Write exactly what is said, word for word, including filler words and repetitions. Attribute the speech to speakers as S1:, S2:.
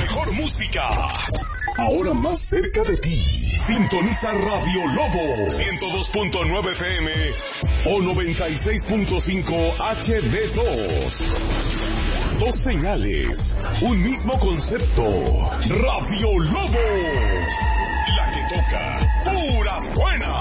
S1: mejor música, ahora más cerca de ti. Sintoniza Radio Lobo ciento dos punto nueve F M o noventa y seis punto cinco H D dos. Dos señales, un mismo concepto. Radio Lobo, la que toca puras buenas.